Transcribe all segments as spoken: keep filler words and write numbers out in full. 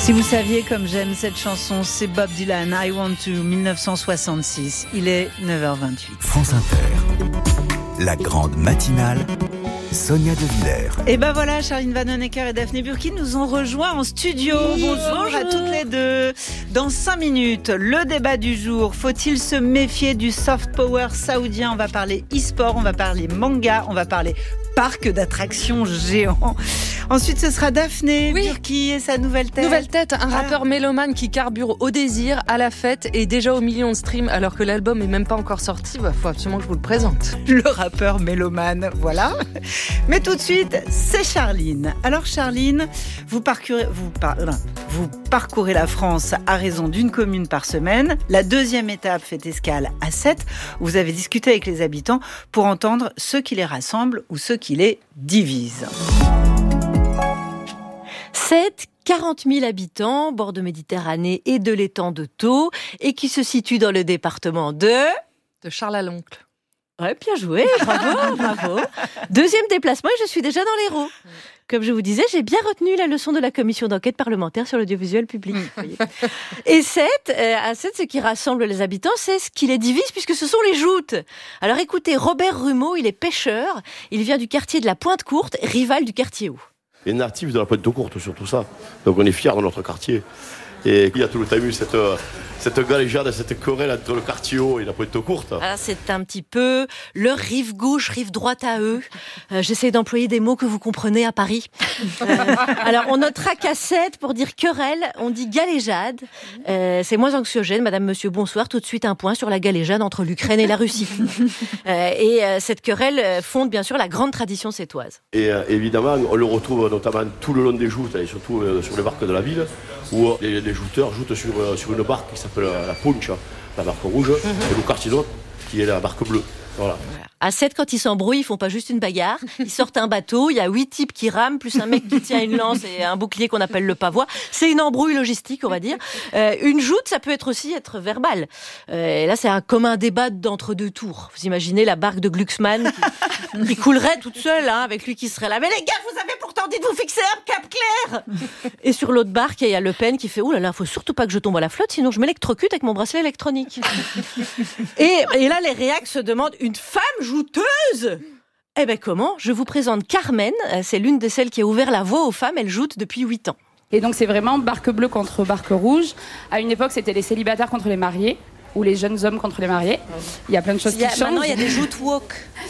Si vous saviez comme j'aime cette chanson, c'est Bob Dylan, I Want To, dix-neuf cent soixante-six. Il est neuf heures vingt-huit. France Inter, la grande matinale, Sonia De Villers. Et ben voilà, Charline Vanhoenacker et Daphné Burki nous ont rejoints en studio. Oui, bonjour, bonjour à toutes les deux. Dans cinq minutes, le débat du jour. Faut-il se méfier du soft power saoudien? On va parler e-sport, on va parler manga, on va parler parc d'attractions géant. Ensuite, ce sera Daphné oui. Burki et sa nouvelle tête. Nouvelle tête, un ah. rappeur mélomane qui carbure au désir, à la fête et déjà au million de streams alors que l'album est même pas encore sorti. Bah, faut absolument que je vous le présente. Le rappeur mélomane, voilà. Mais tout de suite, c'est Charline. Alors Charline, vous parcourez, vous, par, non, vous parcourez la France à raison d'une commune par semaine. La deuxième étape fait escale à Sète. Vous avez discuté avec les habitants pour entendre ce qui les rassemble ou ce qui les divise. Sète, quarante mille habitants, bord de Méditerranée et de l'étang de Thau, et qui se situe dans le département de... De Charles à l'oncle. Ouais, bien joué, bravo, bravo. Deuxième déplacement et je suis déjà dans l'Hérault. Comme je vous disais, j'ai bien retenu la leçon de la commission d'enquête parlementaire sur l'audiovisuel public. Voyez. Et Sète, euh, à Sète, ce qui rassemble les habitants, c'est ce qui les divise, puisque ce sont les joutes. Alors écoutez, Robert Rumeau, il est pêcheur, il vient du quartier de la Pointe-Courte, rival du quartier Haut. Les natifs de la Pointe-Courte sur tout ça, donc on est fiers de notre quartier. Et il y a tout le temps eu cette, cette galéjade, cette querelle entre le quartier haut et la Pointe-Courte. Ah, c'est un petit peu leur rive gauche, rive droite à eux. Euh, j'essaie d'employer des mots que vous comprenez à Paris. Euh, alors, on notera qu'à Sète, pour dire querelle, on dit galéjade. Euh, c'est moins anxiogène. Madame, monsieur, bonsoir. Tout de suite, un point sur la galéjade entre l'Ukraine et la Russie. Euh, et euh, cette querelle fonde, bien sûr, la grande tradition sétoise. Et euh, évidemment, on le retrouve notamment tout le long des joutes, et surtout euh, sur les barques de la ville, où euh, les, les jouteurs jouent sur, euh, sur une barque qui s'appelle la, la Punch, la barque rouge, mm-hmm. et le Cartino, qui est la barque bleue. Voilà. À Sète, quand ils s'embrouillent, ils font pas juste une bagarre. Ils sortent un bateau, il y a huit types qui rament, plus un mec qui tient une lance et un bouclier qu'on appelle le pavois. C'est une embrouille logistique, on va dire. Euh, une joute, ça peut être aussi être verbal. Euh, et là, c'est un commun débat d'entre-deux tours. Vous imaginez la barque de Glucksmann qui, qui coulerait toute seule, hein, avec lui qui serait là. Mais les gars, vous avez pourtant dit de vous fixer un cap clair. Et sur l'autre barque, il y a Le Pen qui fait « Oh là là, faut surtout pas que je tombe à la flotte, sinon je m'électrocute avec mon bracelet électronique. » et, et là, les réacs se demandent « Une femme jouteuse ?» Eh ben comment ? Je vous présente Carmen, c'est l'une de celles qui a ouvert la voie aux femmes, elle joute depuis huit ans. Et donc c'est vraiment barque bleue contre barque rouge. À une époque, c'était les célibataires contre les mariés, ou les jeunes hommes contre les mariés. Il y a plein de choses il y a, qui changent. Maintenant, il y a des joutes woke.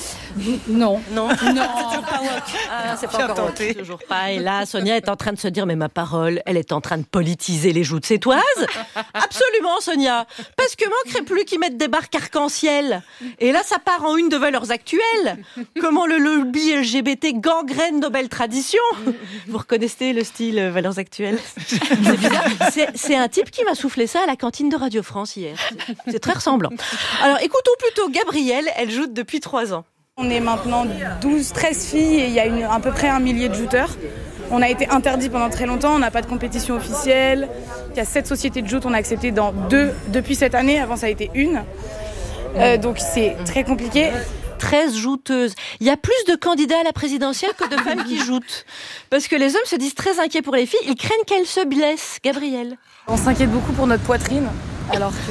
Non. Non, non. C'est toujours pas woke. Ah, c'est pas encore tenté. Woke. Toujours pas. Et là, Sonia est en train de se dire, mais ma parole, elle est en train de politiser les joutes sétoises. Absolument, Sonia. Parce que manquerait plus qu'ils mettent des barques arc-en-ciel. Et là, ça part en une de valeurs actuelles. Comment le lobby L G B T gangrène nos belles traditions. Vous reconnaissez le style euh, valeurs actuelles? C'est bizarre. C'est, c'est un type qui m'a soufflé ça à la cantine de Radio France hier. C'est, c'est très ressemblant. Alors, écoutons plutôt Gabrielle. Elle joute depuis trois ans. On est maintenant douze treize filles et il y a une, à peu près un millier de jouteurs. On a été interdit pendant très longtemps, on n'a pas de compétition officielle. Il y a sept sociétés de joute, on a accepté dans deux depuis cette année, avant ça a été une. Euh, donc c'est très compliqué. treize jouteuses. Il y a plus de candidats à la présidentielle que de femmes qui joutent. Parce que les hommes se disent très inquiets pour les filles, ils craignent qu'elles se blessent. Gabrielle. On s'inquiète beaucoup pour notre poitrine, alors que...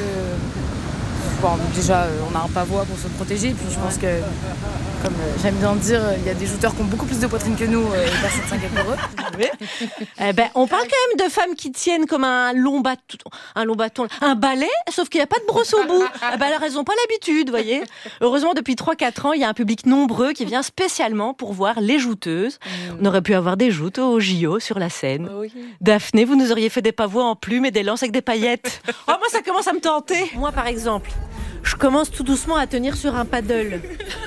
Bon, déjà, on a un pavois pour se protéger, puis je pense que, comme j'aime bien dire, il y a des jouteurs qui ont beaucoup plus de poitrine que nous, et personne ne s'inquiète pour eux. Oui. Eh ben, on parle quand même de femmes qui tiennent comme un long bâton, un long bâton, un balai, sauf qu'il n'y a pas de brosse au bout. Eh ben, alors, elles n'ont pas l'habitude, vous voyez. Heureusement, depuis trois quatre ans, il y a un public nombreux qui vient spécialement pour voir les jouteuses. On aurait pu avoir des joutes au J O sur la scène. Oui. Daphné, vous nous auriez fait des pavois en plumes et des lances avec des paillettes. Oh, moi, ça commence à me tenter. Moi, par exemple. Je commence tout doucement à tenir sur un paddle.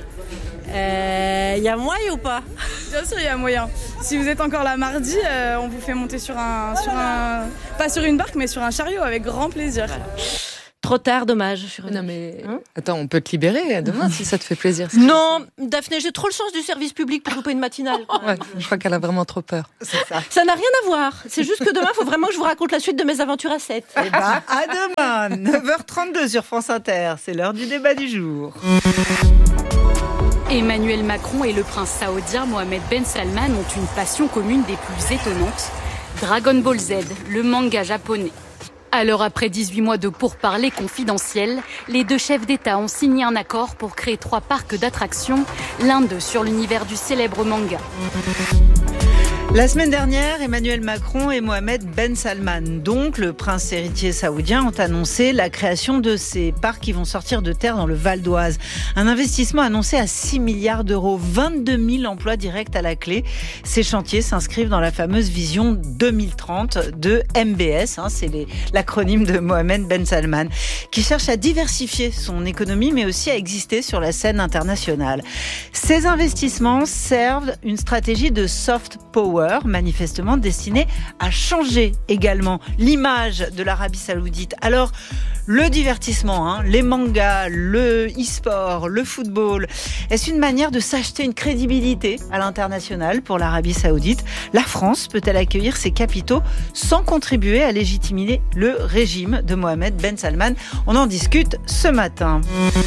Il euh, y a moyen ou pas ? Bien sûr, il y a moyen. Si vous êtes encore là mardi, euh, on vous fait monter sur un, sur un... Pas sur une barque, mais sur un chariot, avec grand plaisir. Voilà. Trop tard, dommage. Non mais hein attends, on peut te libérer demain si ça te fait plaisir. Non, Daphné, j'ai trop le sens du service public pour louper une matinale. Ouais, je crois qu'elle a vraiment trop peur. C'est ça. Ça n'a rien à voir. C'est juste que demain, il faut vraiment que je vous raconte la suite de mes aventures à Sète. Eh ben, à demain, neuf heures trente-deux sur France Inter. C'est l'heure du débat du jour. Emmanuel Macron et le prince saoudien Mohammed Ben Salman ont une passion commune des plus étonnantes. Dragon Ball Z, le manga japonais. Alors après dix-huit mois de pourparlers confidentiels, les deux chefs d'État ont signé un accord pour créer trois parcs d'attractions, l'un d'eux sur l'univers du célèbre manga. La semaine dernière, Emmanuel Macron et Mohamed Ben Salman, donc le prince héritier saoudien, ont annoncé la création de ces parcs qui vont sortir de terre dans le Val d'Oise. Un investissement annoncé à six milliards d'euros, vingt-deux mille emplois directs à la clé. Ces chantiers s'inscrivent dans la fameuse vision deux mille trente de M B S, hein, c'est les, l'acronyme de Mohamed Ben Salman, qui cherche à diversifier son économie mais aussi à exister sur la scène internationale. Ces investissements servent une stratégie de soft power, manifestement destinée à changer également l'image de l'Arabie Saoudite. Alors, le divertissement, hein, les mangas, le e-sport, le football, est-ce une manière de s'acheter une crédibilité à l'international pour l'Arabie Saoudite ? La France peut-elle accueillir ses capitaux sans contribuer à légitimer le régime de Mohamed Ben Salman ? On en discute ce matin.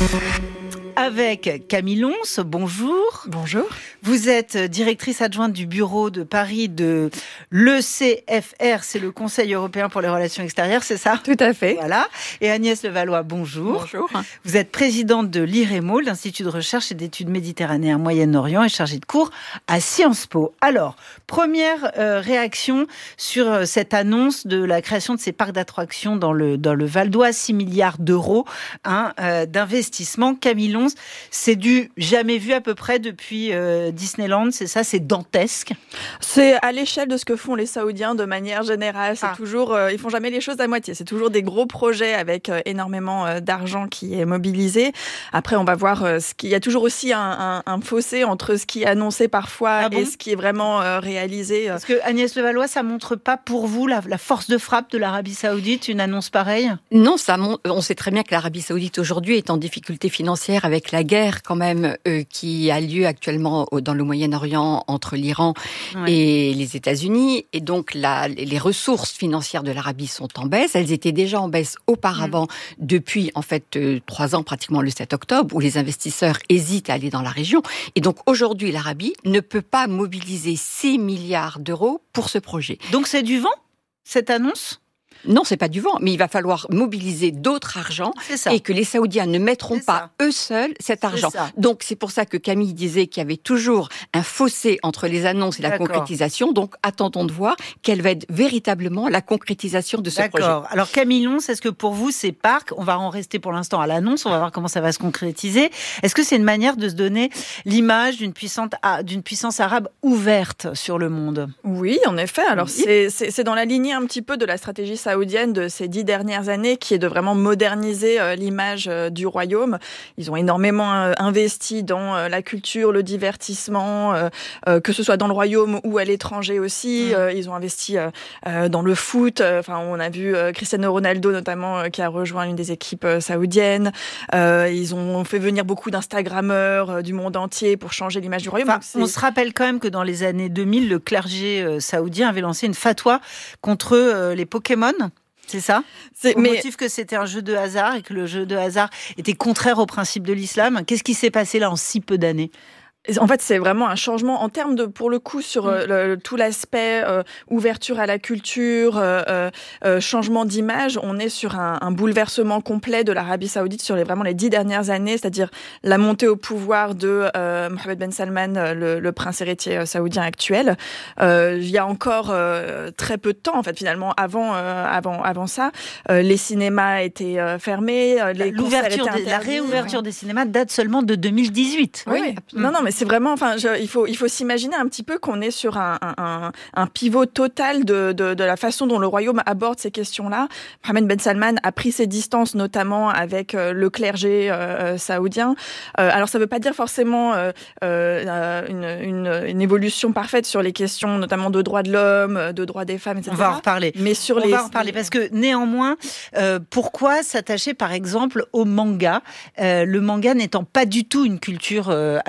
Avec Camille Lons, bonjour. Bonjour. Vous êtes directrice adjointe du bureau de Paris de l'E C F R, c'est le Conseil européen pour les relations extérieures, c'est ça ? Tout à fait. Voilà. Et Agnès Levallois, bonjour. Bonjour. Vous êtes présidente de l'I R E M O, l'Institut de recherche et d'études méditerranéen Moyen-Orient, et chargée de cours à Sciences Po. Alors, première euh, réaction sur euh, cette annonce de la création de ces parcs d'attractions dans le, dans le Val d'Oise, six milliards d'euros hein, euh, d'investissement. Camille Lons, c'est du jamais vu à peu près depuis euh, Disneyland, c'est ça, c'est dantesque. C'est à l'échelle de ce que font les Saoudiens de manière générale. C'est ah. toujours, euh, ils font jamais les choses à moitié. C'est toujours des gros projets avec euh, énormément euh, d'argent qui est mobilisé. Après, on va voir euh, ce qu'il y a toujours aussi un, un, un fossé entre ce qui est annoncé parfois ah bon et ce qui est vraiment euh, réalisé. Parce que Agnès Levallois, ça montre pas pour vous la, la force de frappe de l'Arabie Saoudite, une annonce pareille ? Non, ça montre. On sait très bien que l'Arabie Saoudite aujourd'hui est en difficulté financière avec la guerre quand même euh, qui a lieu actuellement dans le Moyen-Orient entre l'Iran ouais. et les États-Unis. Et donc, la, les ressources financières de l'Arabie sont en baisse. Elles étaient déjà en baisse auparavant, mmh. depuis en fait euh, trois ans, pratiquement le sept octobre, où les investisseurs hésitent à aller dans la région. Et donc, aujourd'hui, l'Arabie ne peut pas mobiliser six milliards d'euros pour ce projet. Donc, c'est du vent, cette annonce ? Non, c'est pas du vent, mais il va falloir mobiliser d'autres argents et que les Saoudiens ne mettront c'est pas ça. eux seuls cet argent. C'est donc c'est pour ça que Camille disait qu'il y avait toujours un fossé entre les annonces et la D'accord. concrétisation. Donc attendons de voir quelle va être véritablement la concrétisation de ce D'accord. projet. Alors Camille Lons, est-ce que pour vous ces parcs, on va en rester pour l'instant à l'annonce, on va voir comment ça va se concrétiser. Est-ce que c'est une manière de se donner l'image d'une puissante d'une puissance arabe ouverte sur le monde ? Oui, en effet. Alors oui. c'est, c'est c'est dans la lignée un petit peu de la stratégie saoudienne de ces dix dernières années, qui est de vraiment moderniser euh, l'image euh, du royaume. Ils ont énormément euh, investi dans euh, la culture, le divertissement, euh, euh, que ce soit dans le royaume ou à l'étranger aussi. Mmh. Euh, ils ont investi euh, euh, dans le foot. Enfin, on a vu euh, Cristiano Ronaldo notamment euh, qui a rejoint une des équipes euh, saoudiennes. Euh, ils ont fait venir beaucoup d'Instagrammeurs euh, du monde entier pour changer l'image du royaume. Enfin, on se rappelle quand même que dans les années deux mille, le clergé euh, saoudien avait lancé une fatwa contre euh, les Pokémon. C'est ça ? C'est, Au mais... motif que c'était un jeu de hasard et que le jeu de hasard était contraire au principe de l'islam. Qu'est-ce qui s'est passé là en si peu d'années ? En fait, c'est vraiment un changement en termes de, pour le coup, sur euh, le, tout l'aspect euh, ouverture à la culture, euh, euh, changement d'image. On est sur un, un bouleversement complet de l'Arabie Saoudite sur les vraiment les dix dernières années, c'est-à-dire la montée au pouvoir de euh, Mohamed Ben Salman, le, le prince héritier saoudien actuel. Euh, il y a encore euh, très peu de temps, en fait, finalement, avant, euh, avant, avant ça, euh, les cinémas étaient euh, fermés, les L'ouverture concerts étaient des, la réouverture ouais. des cinémas date seulement de deux mille dix-huit. Oui, oui. Mmh. non, non, mais c'est vraiment, enfin, je, il faut, il faut s'imaginer un petit peu qu'on est sur un, un, un pivot total de, de, de la façon dont le royaume aborde ces questions-là. Mohamed Ben Salman a pris ses distances, notamment avec euh, le clergé euh, saoudien. Euh, alors, ça ne veut pas dire forcément euh, euh, une, une, une évolution parfaite sur les questions, notamment de droits de l'homme, de droits des femmes, et cetera. On va en reparler. Mais sur On les... va en reparler parce que néanmoins, euh, pourquoi s'attacher, par exemple, au manga, euh, le manga n'étant pas du tout une culture euh, à l'origine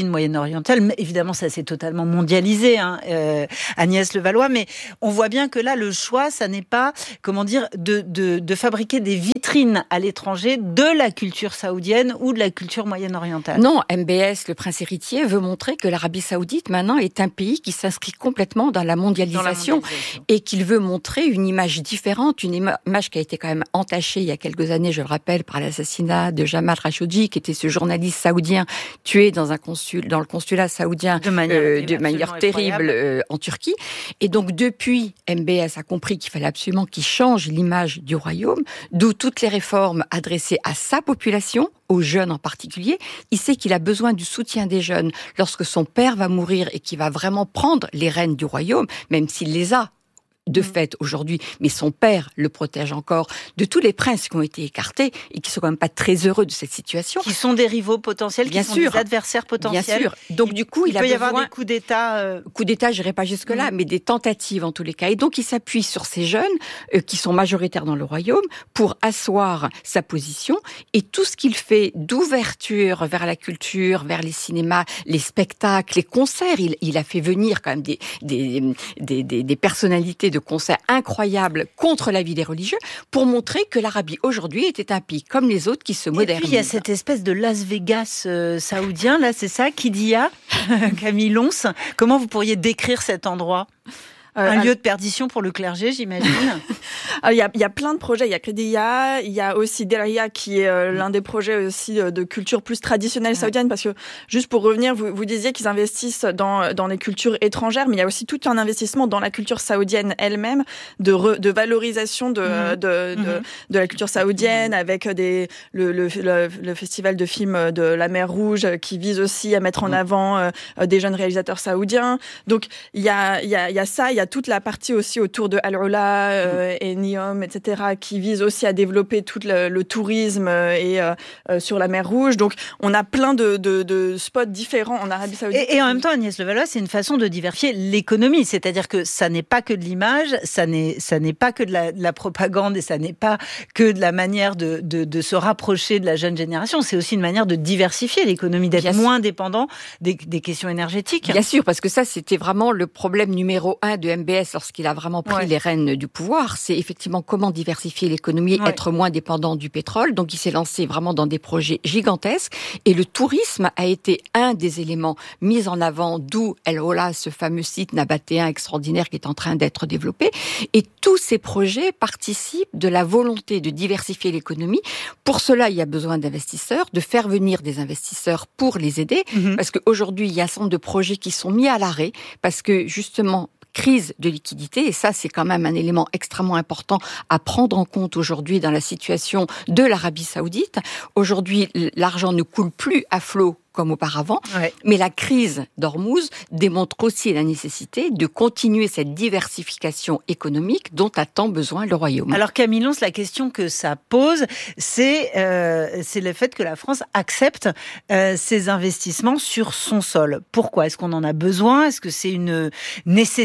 d'origine moyen-orientale. Mais évidemment, ça s'est totalement mondialisé, hein, euh, Agnès Levallois. Mais on voit bien que là, le choix, ça n'est pas, comment dire, de, de, de fabriquer des vitrines à l'étranger de la culture saoudienne ou de la culture moyen-orientale. Non, M B S, le prince héritier, veut montrer que l'Arabie saoudite, maintenant, est un pays qui s'inscrit complètement dans la mondialisation, dans la mondialisation. Et qu'il veut montrer une image différente, une image qui a été quand même entachée il y a quelques années, je le rappelle, par l'assassinat de Jamal Khashoggi, qui était ce journaliste saoudien tué dans un consul, dans le consulat saoudien de manière, euh, de manière terrible euh, en Turquie. Et donc, depuis, M B S a compris qu'il fallait absolument qu'il change l'image du royaume, d'où toutes les réformes adressées à sa population, aux jeunes en particulier. Il sait qu'il a besoin du soutien des jeunes lorsque son père va mourir et qu'il va vraiment prendre les rênes du royaume, même s'il les a de fait aujourd'hui, mais son père le protège encore de tous les princes qui ont été écartés et qui sont quand même pas très heureux de cette situation. Qui sont des rivaux potentiels, bien qui sûr, sont des adversaires potentiels. Bien sûr. Donc du coup, il, il, il a peut y besoin... avoir des coups d'État. Euh... Coups d'État, je n'irai pas jusque-là, mmh. mais des tentatives en tous les cas. Et donc il s'appuie sur ces jeunes euh, qui sont majoritaires dans le royaume pour asseoir sa position et tout ce qu'il fait d'ouverture vers la culture, vers les cinémas, les spectacles, les concerts. Il, il a fait venir quand même des, des, des, des, des personnalités de concerts incroyables incroyable contre la vie des religieux pour montrer que l'Arabie aujourd'hui était un pays comme les autres qui se modernise. Et puis il y a cette espèce de Las Vegas euh, saoudien, là c'est ça, Qiddiya, Camille Lons. Comment vous pourriez décrire cet endroit ? Euh, un lieu de perdition pour le clergé, j'imagine. Il y a, il y a plein de projets. Il y a Qiddiya, il y a aussi Diriyah qui est euh, l'un des projets aussi de, de culture plus traditionnelle saoudienne. Parce que, juste pour revenir, vous, vous disiez qu'ils investissent dans, dans les cultures étrangères, mais il y a aussi tout un investissement dans la culture saoudienne elle-même, de, re, de valorisation de, mmh. de, de, mmh. de la culture saoudienne, avec des, le, le, le, le festival de films de la mer Rouge qui vise aussi à mettre en avant euh, des jeunes réalisateurs saoudiens. Donc, il y a, il y a, il y a ça, il y a toute la partie aussi autour de Al-Ula euh, et Neom, et cetera, qui vise aussi à développer tout le, le tourisme et euh, euh, sur la mer Rouge. Donc, on a plein de, de, de spots différents en Arabie Saoudite. Et, et en même temps, Agnès Levallois, c'est une façon de diversifier l'économie. C'est-à-dire que ça n'est pas que de l'image, ça n'est, ça n'est pas que de la, de la propagande et ça n'est pas que de la manière de, de, de se rapprocher de la jeune génération. C'est aussi une manière de diversifier l'économie, d'être Bien moins sûr. dépendant des, des questions énergétiques. Bien sûr, parce que ça, c'était vraiment le problème numéro un de M B S lorsqu'il a vraiment pris ouais. les rênes du pouvoir. C'est effectivement comment diversifier l'économie, ouais. être moins dépendant du pétrole. Donc, il s'est lancé vraiment dans des projets gigantesques. Et le tourisme a été un des éléments mis en avant, d'où El Ola, ce fameux site nabatéen extraordinaire qui est en train d'être développé. Et tous ces projets participent de la volonté de diversifier l'économie. Pour cela, il y a besoin d'investisseurs, de faire venir des investisseurs pour les aider. Mm-hmm. Parce qu'aujourd'hui, il y a un certain nombre de projets qui sont mis à l'arrêt parce que, justement, crise de liquidité, et ça c'est quand même un élément extrêmement important à prendre en compte aujourd'hui dans la situation de l'Arabie Saoudite. Aujourd'hui, l'argent ne coule plus à flot comme auparavant, ouais. mais la crise d'Ormuz démontre aussi la nécessité de continuer cette diversification économique dont a tant besoin le Royaume. Alors Camille Lons, la question que ça pose, c'est, euh, c'est le fait que la France accepte euh, ces investissements sur son sol. Pourquoi ? Est-ce qu'on en a besoin ? Est-ce que c'est une nécessité ?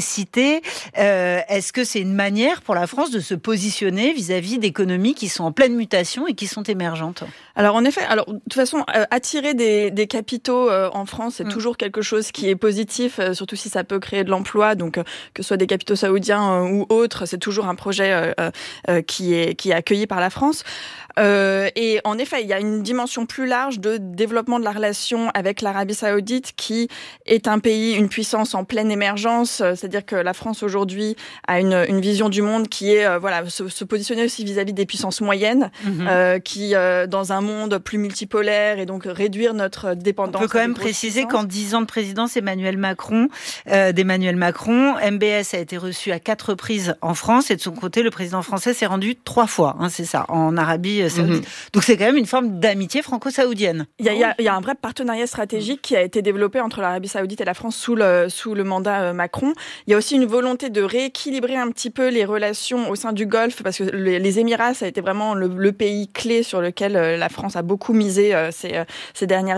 euh, Est-ce que c'est une manière pour la France de se positionner vis-à-vis d'économies qui sont en pleine mutation et qui sont émergentes ? Alors en effet, alors de toute façon, euh, attirer des, des capitaux euh, en France, c'est mmh. toujours quelque chose qui est positif, euh, surtout si ça peut créer de l'emploi. Donc euh, que ce soit des capitaux saoudiens euh, ou autres, c'est toujours un projet euh, euh, qui est qui est accueilli par la France. Euh, et en effet, il y a une dimension plus large de développement de la relation avec l'Arabie Saoudite, qui est un pays, une puissance en pleine émergence. C'est-à-dire que la France aujourd'hui a une, une vision du monde qui est, euh, voilà, se, se positionner aussi vis-à-vis des puissances moyennes, mmh. euh, qui euh, dans un monde plus multipolaire et donc réduire notre dépendance. On peut quand même préciser qu'en dix ans de présidence Emmanuel Macron, euh, d'Emmanuel Macron, M B S a été reçu à quatre reprises en France et de son côté, le président français s'est rendu trois fois, hein, c'est ça, en Arabie Saoudite. Mmh. Donc c'est quand même une forme d'amitié franco-saoudienne. Il y a, il y a, il y a un vrai partenariat stratégique mmh. qui a été développé entre l'Arabie Saoudite et la France sous le, sous le mandat Macron. Il y a aussi une volonté de rééquilibrer un petit peu les relations au sein du Golfe, parce que les, les Émirats, ça a été vraiment le, le pays clé sur lequel la France a beaucoup misé euh, ces, ces dernières décennies.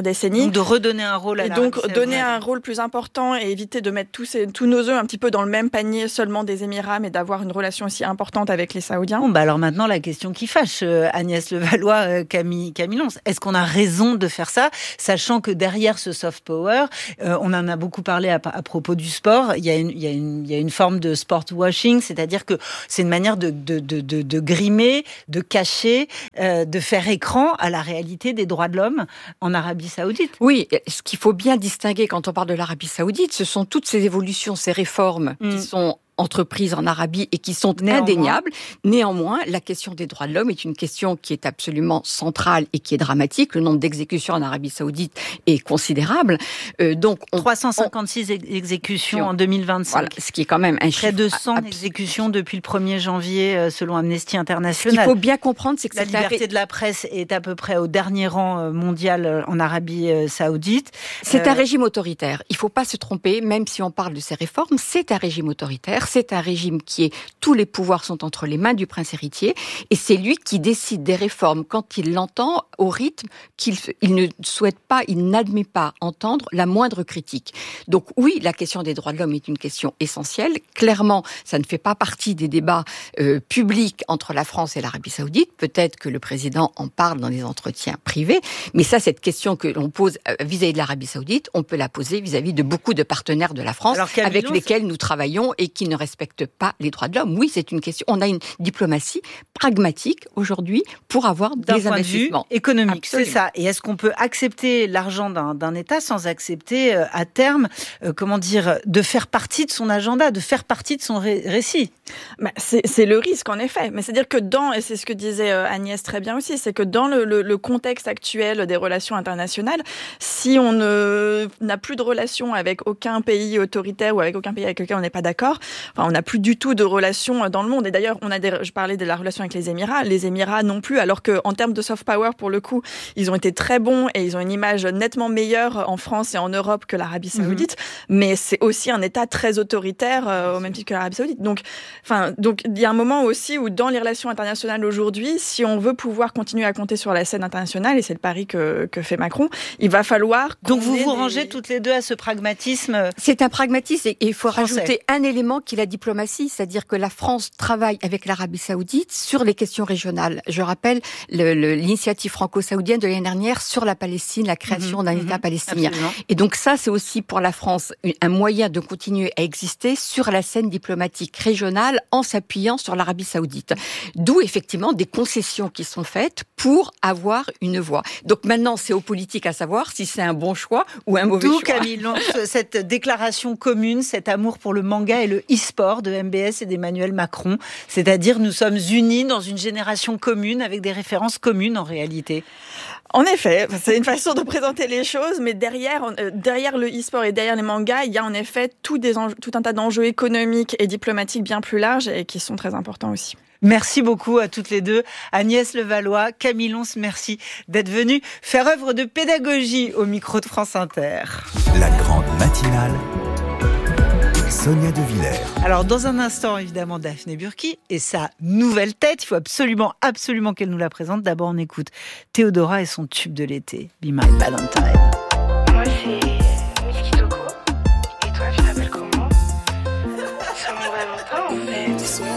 Donc de redonner un rôle à et l'Arabie donc saoudite. donner un rôle plus important et éviter de mettre tous, ces, tous nos œufs un petit peu dans le même panier seulement des Émirats, mais d'avoir une relation aussi importante avec les Saoudiens. Bon, bah alors maintenant, la question qui fâche, euh, Agnès Levallois, euh, Camille, Camille Lons, est-ce qu'on a raison de faire ça, sachant que derrière ce soft power, euh, on en a beaucoup parlé à, à propos du sport, il y a une, il y a une, il y a une forme de sport washing, c'est-à-dire que c'est une manière de, de, de, de, de grimer, de cacher, euh, de faire écran à la réalité des droits de l'homme en Arabie Saoudite. Oui, ce qu'il faut bien distinguer quand on parle de l'Arabie Saoudite, ce sont toutes ces évolutions, ces réformes mmh. qui sont entreprises en Arabie et qui sont Néanmoins. indéniables. Néanmoins, la question des droits de l'homme est une question qui est absolument centrale et qui est dramatique. Le nombre d'exécutions en Arabie Saoudite est considérable. Euh, donc, on, trois cent cinquante-six on, exécutions en deux mille vingt-cinq. Voilà, ce qui est quand même un chiffre. Près de cent abs- exécutions depuis le premier janvier, selon Amnesty International. Ce qu'il faut bien comprendre, c'est que la liberté ré... de la presse est à peu près au dernier rang mondial en Arabie Saoudite. C'est euh... un régime autoritaire. Il ne faut pas se tromper, même si on parle de ces réformes, c'est un régime autoritaire. C'est un régime qui est, tous les pouvoirs sont entre les mains du prince héritier et c'est lui qui décide des réformes quand il l'entend au rythme qu'il il ne souhaite pas, il n'admet pas entendre la moindre critique. Donc oui, la question des droits de l'homme est une question essentielle. Clairement, ça ne fait pas partie des débats euh, publics entre la France et l'Arabie Saoudite. Peut-être que le président en parle dans des entretiens privés, mais ça, cette question que l'on pose vis-à-vis de l'Arabie Saoudite, on peut la poser vis-à-vis de beaucoup de partenaires de la France Alors, Camille, avec lesquels nous travaillons et qui ne respectent pas les droits de l'homme. Oui, c'est une question. On a une diplomatie pragmatique aujourd'hui pour avoir d'un des point investissements de vue économique. Absolument. C'est ça. Et est-ce qu'on peut accepter l'argent d'un, d'un État sans accepter euh, à terme, euh, comment dire, de faire partie de son agenda, de faire partie de son ré- récit bah, c'est, c'est le risque en effet. Mais c'est-à-dire que dans, et c'est ce que disait euh, Agnès très bien aussi, c'est que dans le, le, le contexte actuel des relations internationales, si on ne, n'a plus de relations avec aucun pays autoritaire ou avec aucun pays avec lequel on n'est pas d'accord, enfin, on n'a plus du tout de relations dans le monde. Et d'ailleurs, on a des, je parlais de la relation avec les Émirats, les Émirats non plus, alors qu'en termes de soft power, pour le coup, ils ont été très bons et ils ont une image nettement meilleure en France et en Europe que l'Arabie Saoudite. Mm-hmm. Mais c'est aussi un État très autoritaire, euh, au même titre que l'Arabie Saoudite. Donc, enfin, donc il y a un moment aussi où dans les relations internationales aujourd'hui, si on veut pouvoir continuer à compter sur la scène internationale, et c'est le pari que, que fait Macron, il va falloir... Donc vous vous des... rangez toutes les deux à ce pragmatisme. C'est un pragmatisme et il faut français. rajouter un élément qui est la diplomatie, c'est-à-dire que la France travaille avec l'Arabie Saoudite sur les questions régionales. Je rappelle le, le, l'initiative franco-saoudienne de l'année dernière sur la Palestine, la création mmh, d'un mmh, État palestinien. Absolument. Et donc ça, c'est aussi pour la France un moyen de continuer à exister sur la scène diplomatique régionale en s'appuyant sur l'Arabie Saoudite. D'où effectivement des concessions qui sont faites pour avoir une voix. Donc maintenant, c'est aux politiques à savoir si c'est un bon choix ou un mauvais D'où, choix. Camille Lons, cette déclaration commune, cet amour pour le manga et le e-sport de M B S et d'Emmanuel Macron. C'est-à-dire, nous sommes unis dans une génération commune avec des références communes en réalité. En effet, c'est une façon de présenter les choses, mais derrière, euh, derrière le e-sport et derrière les mangas, il y a en effet tout, des enjeux, tout un tas d'enjeux économiques et diplomatiques bien plus larges et qui sont très importants aussi. Merci beaucoup à toutes les deux. Agnès Levallois, Camille Lons, merci d'être venue faire œuvre de pédagogie au micro de France Inter. La grande matinale. Sonia De Villers. Alors, dans un instant, évidemment, Daphné Burki et sa nouvelle tête. Il faut absolument, absolument qu'elle nous la présente. D'abord, on écoute Théodora et son tube de l'été, Be My Valentine. Moi, c'est...